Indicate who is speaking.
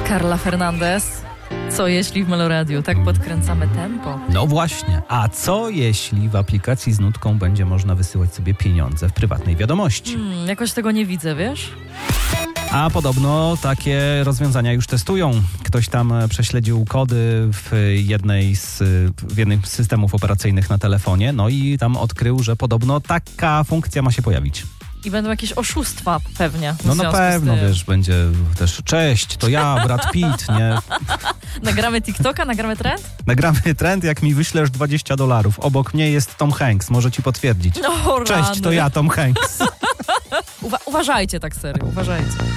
Speaker 1: Carla Fernandez. Co jeśli w Meloradiu? Tak podkręcamy tempo.
Speaker 2: No właśnie. A co jeśli w aplikacji z nutką będzie można wysyłać sobie pieniądze w prywatnej wiadomości?
Speaker 1: Jakoś tego nie widzę, wiesz?
Speaker 2: A podobno takie rozwiązania już testują. Ktoś tam prześledził kody w jednym z systemów operacyjnych na telefonie, no i tam odkrył, że podobno taka funkcja ma się pojawić.
Speaker 1: I będą jakieś oszustwa pewnie.
Speaker 2: No na pewno, wiesz, będzie też cześć, to ja, Brad Pitt, nie?
Speaker 1: Nagramy TikToka, nagramy trend?
Speaker 2: Nagramy trend, jak mi wyślesz $20. Obok mnie jest Tom Hanks, może ci potwierdzić.
Speaker 1: No,
Speaker 2: Cześć, to ja, Tom Hanks.
Speaker 1: Uważajcie tak serio, uważajcie.